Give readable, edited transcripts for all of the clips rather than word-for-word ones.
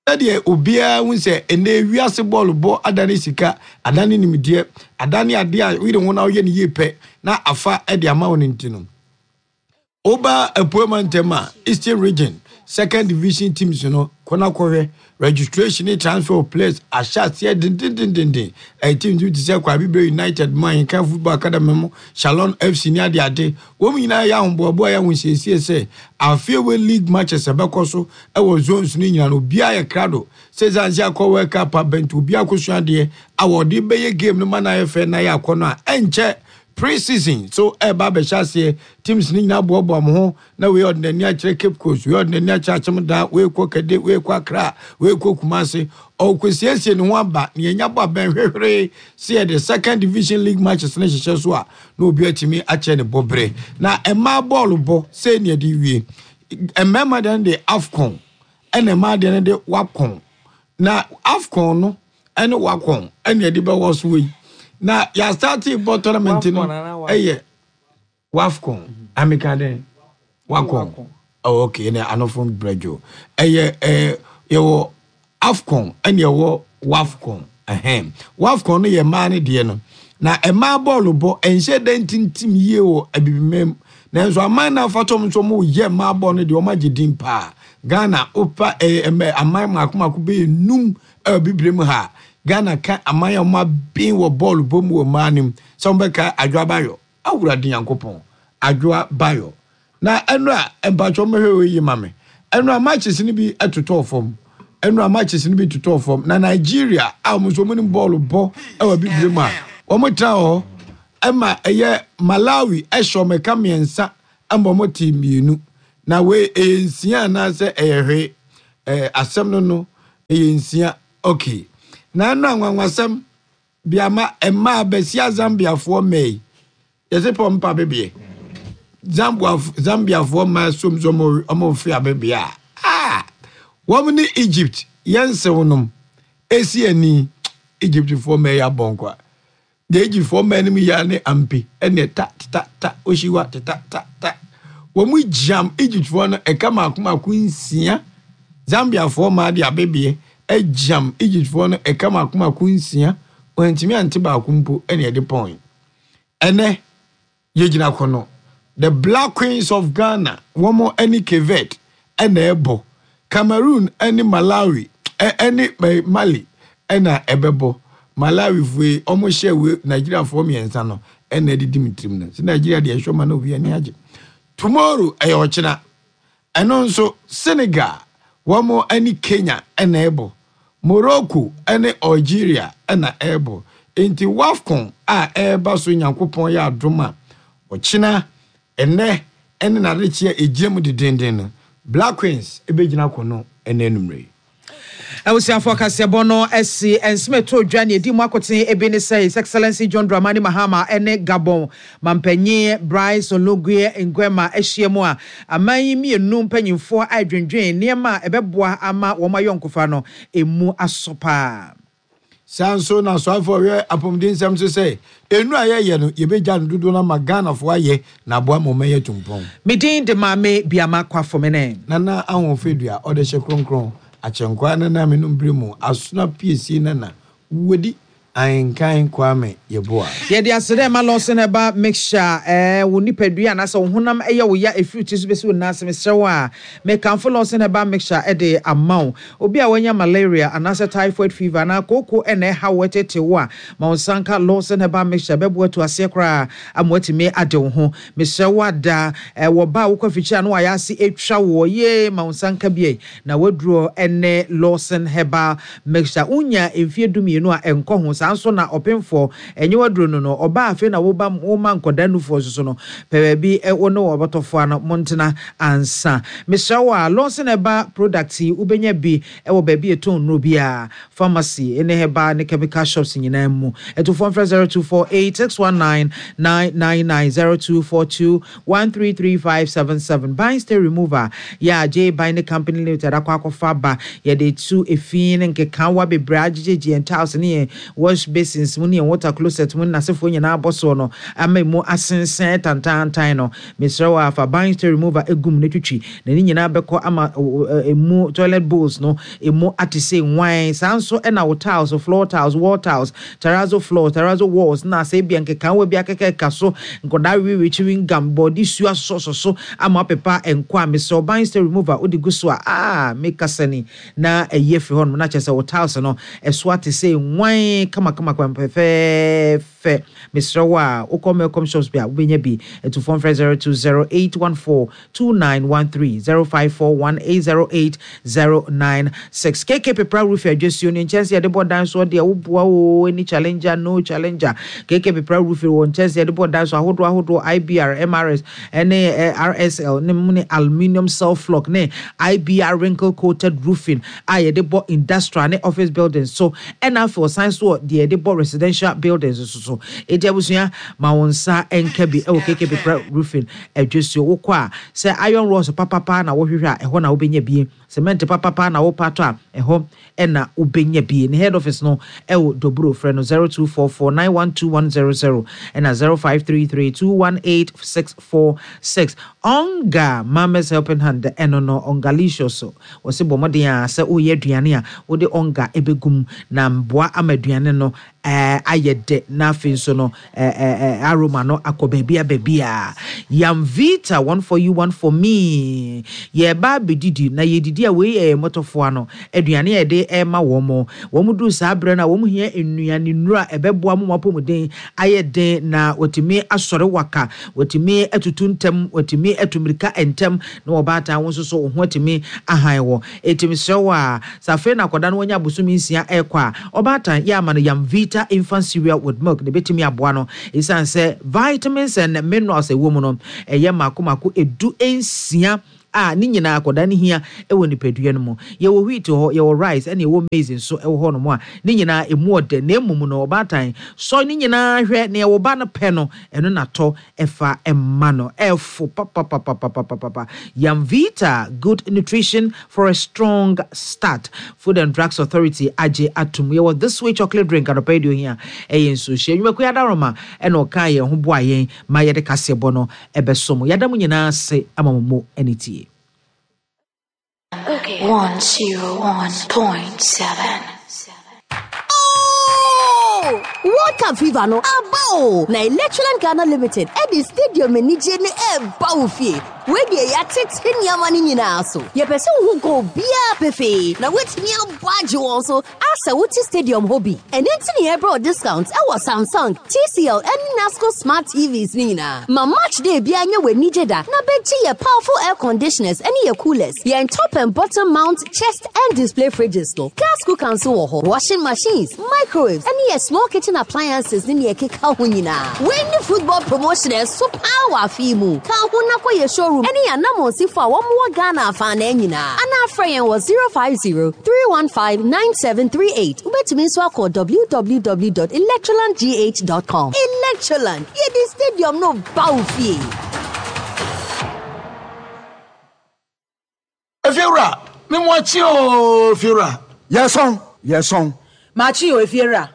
Daddy obia won say ene wiase ball bo adani sika adani nimdie adani ade a we don't want to ye pe na afa e de ama won ntino oba appointment Eastern Region second division teams kona kore registration transfer of players ashat here din a team to say kwa Bibre United man kan football academy Shalom FC ni ade wo nyina ya hombo ya won say afewe league matches abekoso e wo zones ni nyina no bia ya krado say zanzia ko World Cup bentu bia koso ade awodi beye game no man ayefe na ya kono a enche pre-season so Baba Shasie teams ni na bobo ho na we ordinary akire Cape Coast we ordinary achachim da we ko Kede we ko Accra we ko Kumasi o kwesiesie ni ho aba na enya bo ben hwehwere see the second division league matches na hyehyɛ so a na obi atimi ache ne bobre na ema ball bo say ne de wie emema den de Afcon enema den de Wapcon na Afcon no ene Wapcon ene de be wo so we na ya starting ball tournament no Wafcon amikade Wafcon okay na anofon brejo yo Afcon and yo Wafcon Wafcon no ye man de no na e ma ball bo enhye dentintim ye o abibimem na enso aman na fatom so mo ye ma ball no de o magedin pa Ghana opa aman makomako be num abibrem ha Ghana ka amaya ma bin wo ball bom wo manim sombeka Adwoa Bayo awurade yankopon Adwoa Bayo na enu a empacho mehwe yi mame enu a matches ni bi atoto form enu a matches ni bi toto form na Nigeria a muso munim ball bo e wa bibrem a wo motra ho ema eye Malawi ehso meka miensa ambo mo team mienu na we ensia na se ehwe asem no ensia okay na nwanwasem biama emma besia Zambia fo mei yese pompa bebie Zambia fo ma somzomo omofi abebia womni Egypt yense wonum esi ani Egypt fo mei abonkwa de Egypt fo mei nim ya ne ampi ene ta oshiwa ta womu jam Egypt fo no ekama akoma kunsia Zambia fo ma de abebie jam Egypt for no ekama akoma kunsia ontimi antiba akumpo ene de point ene yegina kono the Black Queens of Ghana womo any Kevet ene ebo Cameroon any Malawi any Mali ena ebebo Malawi fue omo shewe Nigeria for miensa no ene de dimitrim no so Nigeria de ehwoma no wi ani age tomorrow ayochina eno nso Senegal womo any Kenya ena ebo Morocco ene Algeria ena ebo enti Wafcon a eba so nyankopon ya adoma ochina ene na rechia ejiem de denden Black Queens ebegina kono ene numre Awusiafo kasebo no esi ensmeto dwane edi mu akoten ebini say His Excellency John Dramani Mahama ene Gabon mampanyi Bryce Ologue Ngwema ehyiemu a amanyi mienu mpanyimfo adwendwen niema ebeboa ama wo mayonkofa no emu asopa sanso na so afọ we apomdin sam so say enu ayeye no yebeja ndudu na magana fo aye na boa momeye tumpon midin de mame biama kwafo mene nana ahofedua ode hye kronkron achenkwa na menum bremu asuna PSC na wodi Ainkan Kwame Yeboa. Yedi asede ma losen eba make sure wo nipadua na so honam eye wo ya efruit so besi wo na se mesrewa me kanfo losen eba make sure e de amount obi a wanya malaria anasa typhoid fever na koko ene ha wetete wo a ma onsanka losen eba make sure bebo to ase kra amwati me ade wo ho mesrewa da wo ba wo kwafichi anu aya se etwa wo ye ma onsanka bie na waduro ene losen heba make sure unya emfie dumienu a enko ho sanso na openfo enye waduro no oba afi na wo ba wo man koda nufo so no pebi wo no obotofo ana montena ansa meshawa lonse na ba product ubenya bi wo ba bi eton no bia pharmacy ene heba ne chemical shops nyina mu eto phone 024861990242133577 buy stay remover ya J buy ne company limited akwa fa ba ye de tu efin nke kanwa bebrajeje entaus ne wash basins mu ne water closet mu na sefo nyina aboso no ama mu asensen tantantan no misrawa afa bind remover egum ne twitwi na ni nyina beko ama emu toilet bowls no emu atise wine sanso na tiles floor tiles wall tiles terrazzo floor terrazzo walls na say bia nke kan we bia keka so ngoda we chewing gum body sua so ama pepa enkwa misrawa bind remover odiguso make asani na eyefi hon na chese tiles no eso atise wine kama kwa fe misrawa ukom shops bia ubenya bi to phone 0208142913 0541808096 KK Pepra Roof adjust you in chance ya de board dance so de woboa o any challenger no challenger KK Pepra Roof won chance ya de board dance ahodo IBR MRS any RSL ne mune aluminium self flock ne IBR wrinkle coated roofing aye de board industrial ne office buildings so and for science so de board residential buildings so ejabusia ma wonsa enkabi e KK Pepra Roofing adjust you kwa say iron rods papa na wo hwehwe a na obenya bie cement papa na wo pato a na obenya bie ne head office no Dobro friend 0244912100 and 0533218646 onga Mama's helping hand no ongalicious so wo se bomode a se oye aduane a wo de onga ebegum na mboa amaduane no ayede na finso no aroma no akobebia yam vita one for you one for me ye ba bedidi na ye didi a we motofo ano aduane ye de ma womo du sa bre na womo hia enuane nura ebeboa mo mapomuden ayede na otimi asore waka otimi atutu ntem otimi atumirika entem na obata wonso so ho otimi ahan wo etimi sewa safe na koda no nya busumi nsia ekwa obata ya ma no yam vita infant cereal with milk the betimi aboa no isan say vitamins and minerals e womu no eye makomako edu ensia ni nyina akoda ne hia ewo nipadua no mu ye wo wheat ho ye wo rice and ye wo maize so ewo ho no mu a ne nyina emu ode na emum no obatan so ne nyina hwe na ye wo ba no pe no eno na to efa emma no efo papa yam vita good nutrition for a strong start. Food and Drugs Authority aje atum ye wo this way chocolate drink anopedio hia so hye nwumaku yada roma eno ka ye ho boa yen ma ye de kasebo no ebesom yada mu nyina se amamomo eniti. Okay. 101.7. World Cup fever no abo na Electroland Ghana Limited at the stadium ni je ne baufie we dey ya tete nyamani nyina so ye pese hu go bia pefe na wetimi abwaje won so asa wuti stadium hobby and entini e bro discounts e was Samsung TCL and Nasco smart TVs ni nyina ma match day bia nya we nijeda na beji ye powerful air conditioners and ye coolers ye top and bottom mount chest and display fridges no gas cooker so ho washing machines microwaves and ye small kitchen appliances ni ye keka ho nyina when the football promotion so power fimu ka ho na kwa ye showroom any anamo si for one more Ghana fan nyina ana friend was 050-315-9738 ubetumi so call www.electrolandgh.com. Electroland ye the stadium no baufie Efiura me mochi o Efiura yes on Machi o Efiura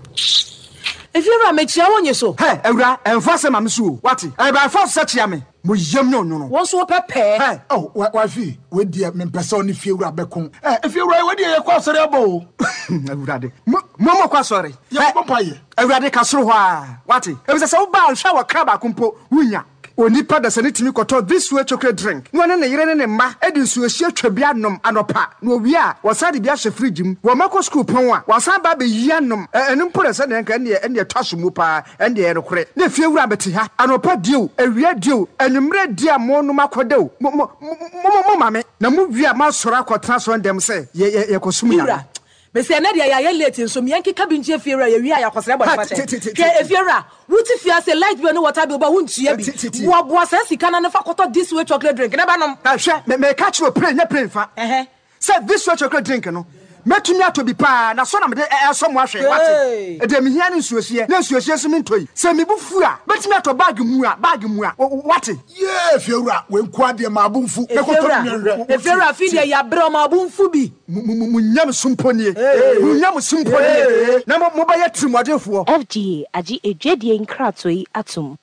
mechia wonye so hey ewura enfase mamsu what e ba force search me mo yem no won so pepe hey oh wafi we dia me pese oni Efiura bekon Efiura we dia ye kwa sori abo ewura de mo kwa sori ye papa ye ewura de kasoro ho a what e be se wo ba hwa wa kraba kompo wunya onipa da sanitimi koto this way chocolate drink no na yire ne ma edi nsu ehia twabia nom anopa no wi a wasade bia hye fridge mu wo mako school pon a wasan ba be yia nom enu mpore se ne nka ne twaso mu pa ende ye rekore na Efiura beti ha anopa dio awia dio enumre dia mo no makodeo mo mame na mu wi a ma soro akotra so ndem se ye kosum ya me say na dia ya late nso me yanki kabinje Efiura ye wi a yakosere bɔfate ke Efiura wuti fia say light bill no water bill ba wuntua bi wo boa say sika na fa koto this way chocolate drink na ba nom hwe me catch no play nya play fa say this way chocolate drink no metumi to bi pa na so na me de so mo ahwe what e de me hia ne nsuosie na nsuosie so me ntoi se me bufu a metumi to bag mu a what yeah fiewura we nko ade ma abumfu e ko to nwenre e fiewura fi de ya bre ma abumfu bi munyam sumponie munyam sumponie na mo ba ya trimodefo FGA agi edwedie nkratoi atom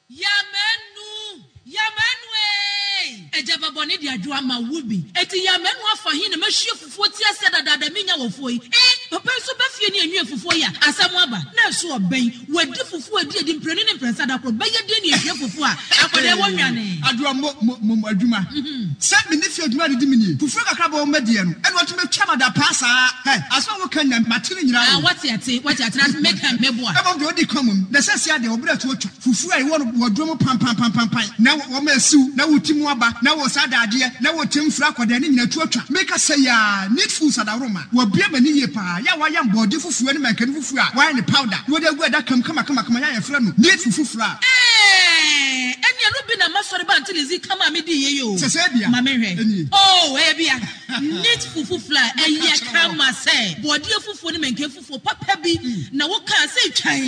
Ejaba boni di adwa ma wubi eti ya menu afa hin na mahwie fufuo ti ase dada minya wofo yi papa so ba fie ni enwe fufuo ya asamo aba na so oben wadi fufuo edi mprenu ne mpresa da kro beye de ni ehwe fufuo a akode wonwane adwa mo adwuma se me ni fie adwuma de mini fufuo kakra ba o medie no eno to metwa mada pasa aso wo kan na matene nyina wati ate na make am meboa eba do di common the sense ya de obra to otwa fufuo ai wo wadwo pam na wo ma asiu na wotimu aba na wo sadade na wo temfra kwada ne nyina tuatwa make say ya needful sadaroma wo bia mani ye pa ya wa ya mbode fufuo ne mankan fufuo a wa ne powder wo da gu ada kam kama ya yefra no needful fufuo a eni no bi na masori ba until izi kama me di ye yo se bia ma me hwe oh bia needful fufuo a ye kama say bode fufuo ne mankan fufuo papa bi na wo ka say twan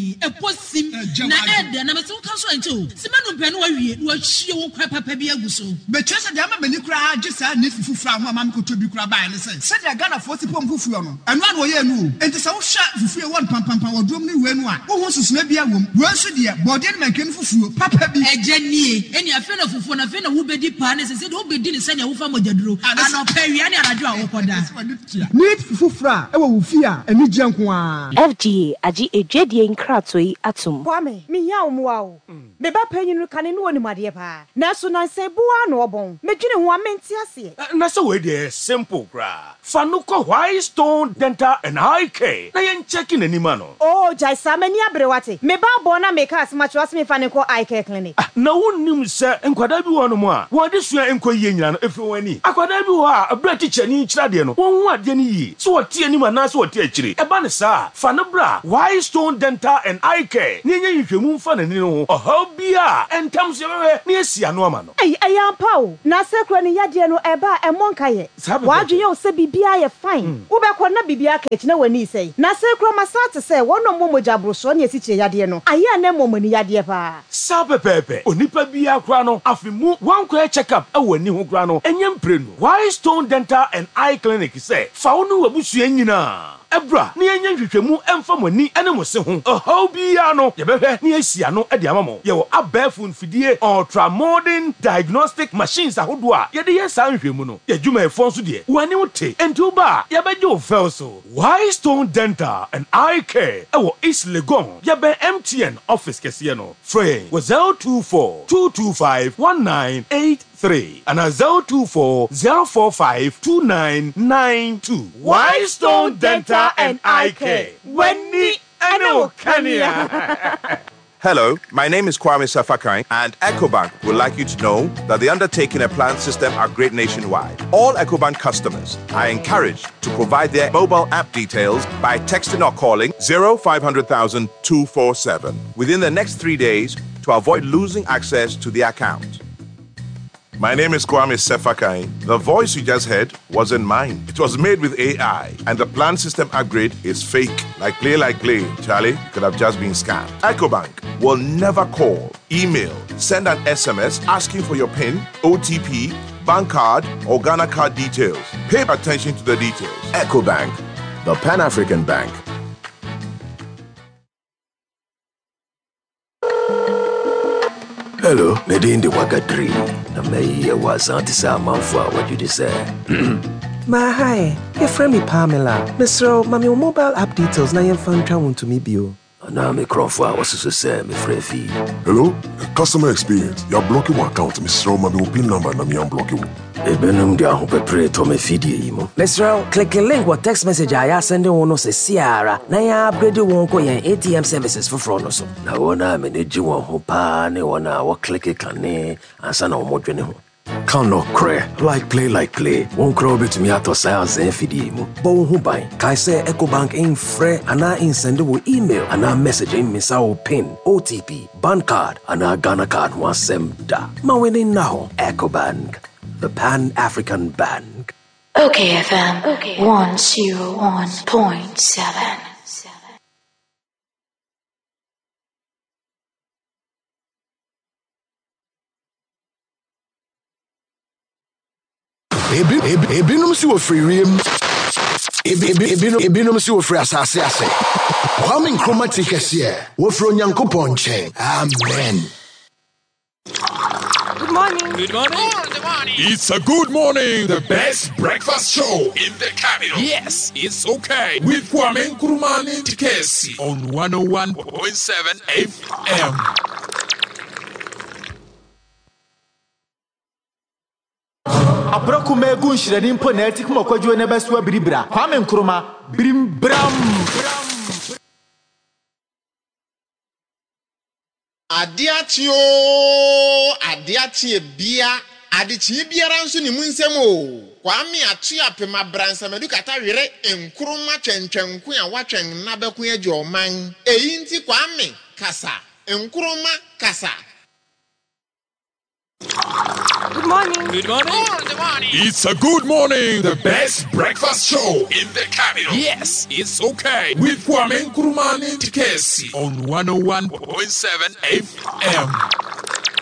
eposim na ede na me se wo ka so anto simanu mpɛ no wa wie wo hie wo kwa papa bi aguso betwese de ama mani kura age saa ne fufuo a ho ama me koto bi kura ba ne se de Ghana for tipom fufuo no eno an wo ye no enti se wo hwa fufuo won pam wo dom ne we no a wo ho susuna bi awom wo nso de body ne mankan fufuo papa bi ejanie eni afi na fufuo na afi na wo bedi pa ne se de wo bedi ne se ne wo fa mogyaduro ana pa wia ne anajo a wo koda need fufuo a e wo wo fi a eni gye nko a FGA agi edwedie nkratoi atom kwame me hia omwa o me ba panyinu kane no woni made pa na so nan se bua no obon medwene ho amenti ase na so we dey simple gra fanuko White Stone Dental and Eye Care na yen checking anima no oh jai samani abrewate me ba bo na me ka asmacho asme faniko Eye Care clinic na wonnim se enkwada bi wo no mo a wo de sua enkoyie nyina no efi wani akwada bi wo a abra teacher ni kyira de no won hu ade ni yi so wote anima na so wote akire e ba ne sa fanabra White Stone Dental and Eye Care ni nya hwehwemu mfa na ni no oha bia entam se wewe ni asia no ama no ayampa o na sekro ni yade no eba emonka ye wadwe o se bibia ye fine wo be ko na bibia ka kina wani sei na sekro masate se wono momoja broso na esiche yade no aye na momoni yade pa sapepepe onipa bia kra no afimu wankwa check up awani ho kra no enyem prenu White Stone Dental and Eye Clinic say fa wo no wabusua nyina ebra ni enya hwehwemu emfa mani ene mo se ho oho bia no ye behwe ni asia no e de amamo ye wo abafun fidie ultra modern diagnostic machines ahodo a ye de ye san hwehmu no ye dwuma efo nso de wani wote enti ba ye beje o felso White Stone Dental and Eye Care e wo East Legon ye be MTN office kese no free wo 024 225 1983 and 024 045 2992 White Stone Dental and Eye Care. Wendy Eno Kenya. Hello, my name is Kwame Safakai, and EcoBank would like you to know that the undertaking and plan system are great nationwide. All EcoBank customers are encouraged to provide their mobile app details by texting or calling 0500,000 247 within the next 3 days to avoid losing access to the account. My name is Kwame Sefakai. The voice you just heard wasn't mine. It was made with AI, and the plan system upgrade is fake. Like play. Charlie, could have just been scammed. EcoBank will never call, email, send an SMS asking for your PIN, OTP, bank card, or Ghana card details. Pay attention to the details. EcoBank, the Pan-African Bank. Hello, Medindi Wagadri. Namei wasn't some what you say. Ma hi, your friend me Pamela. Mr. Mami mobile app details na yen fan twa to me bio. Na me Crawford was to say me free. Hello, customer experience. You're blocking my account, Mr. Mami pin number na me unblock you. Ebenum dia ho pepre to me fidie imo. Mr. Click the link what text message I send on no se siara. Na ya upgrade won ko yen ATM services for front no so. Na wona me ne ji won ho pa ne wona wo click kane ansa na wo dwene ho. Can no cray like play won't crow bit me at science and fidim bo who buy kai say EcoBank in free and I in send email and I message in miss our pin OTP bank card and our Ghana card was da ma winning now EcoBank, the Pan-African Bank. Okay, FM. 101.7. Ebinom si wɔ firiwiem. Ebinom si wɔ firi asase ase. Kwame Nkrumah te kɛseɛ. Wɔfiri Onyankopɔn nkyɛn. Amen. Good morning. Good morning. It's a good morning. The best breakfast show in the capital. Yes, it's okay. With Kwame Nkrumah and Tikesi on 101.7 FM. Abrokuma egu nhyirani mpo na ati kuma kwadwo ne beso abiribra Kwame Nkrumah birimbram Adiatie bia adichi biara nso ni mu nsem o Kwame atu apema bransamadu kata were Nkrumah twentwenko a watwen na beku agi oman eyi nti Kwame kasa Nkrumah kasa. Good morning. Good morning. It's a good morning. The best breakfast show in the capital. Yes, it's okay. With Kwame Nkrumah and Tikesi on 101.7 FM.